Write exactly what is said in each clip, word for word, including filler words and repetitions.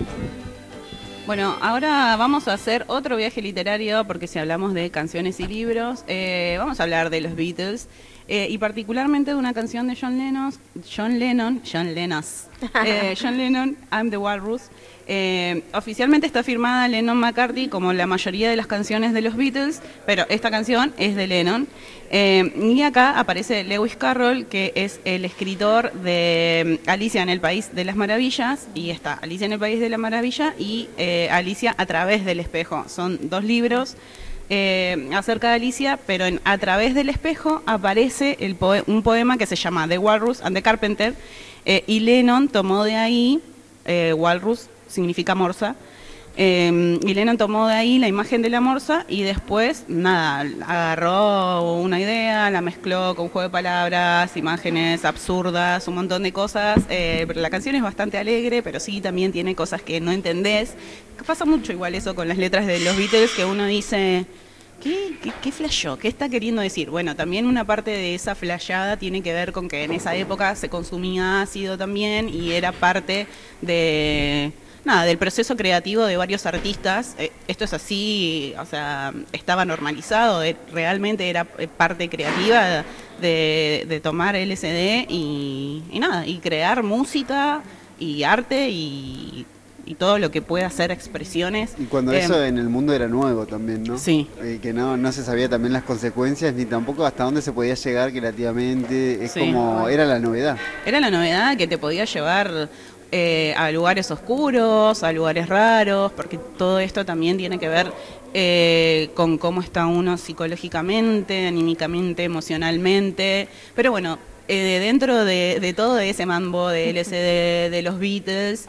Bueno, ahora vamos a hacer otro viaje literario, porque si hablamos de canciones y libros, eh, vamos a hablar de los Beatles, eh, y particularmente de una canción de John Lennon, John Lennon, John Lennon, eh, John Lennon, I'm the Walrus. Eh, oficialmente está firmada Lennon-McCartney como la mayoría de las canciones de los Beatles, pero esta canción es de Lennon. Eh, y acá aparece Lewis Carroll, que es el escritor de Alicia en el País de las Maravillas, y está Alicia en el País de la Maravilla y eh, Alicia a través del espejo. Son dos libros eh, acerca de Alicia, pero en A través del espejo aparece el poe un poema que se llama The Walrus and the Carpenter, eh, y Lennon tomó de ahí, eh, Walrus significa morsa, eh, y Lennon tomó de ahí la imagen de la morsa y después, nada, agarró una idea, la mezcló con un juego de palabras, imágenes absurdas, un montón de cosas. Eh, pero la canción es bastante alegre, pero sí también tiene cosas que no entendés. Pasa mucho igual eso con las letras de los Beatles, que uno dice... ¿Qué, qué, qué flashó? ¿Qué está queriendo decir? Bueno, también una parte de esa flashada tiene que ver con que en esa época se consumía ácido también y era parte de... Nada, del proceso creativo de varios artistas. Eh, esto es así, o sea, estaba normalizado, eh, realmente era parte creativa de, de tomar L S D y, y nada, y crear música y arte y, y todo lo que pueda hacer expresiones. Y cuando eh, eso en el mundo era nuevo también, ¿no? Sí. Eh, que no, no se sabía también las consecuencias, ni tampoco hasta dónde se podía llegar creativamente. Es Sí. como, era la novedad. Era la novedad que te podía llevar... Eh, a lugares oscuros, a lugares raros, porque todo esto también tiene que ver eh, con cómo está uno psicológicamente, anímicamente, emocionalmente. Pero bueno, eh, dentro de, de todo ese mambo de L S D, de los Beatles,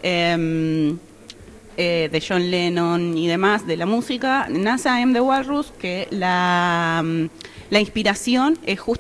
eh, eh, de John Lennon y demás, de la música, nace I Am the Walrus, que la, la inspiración es justo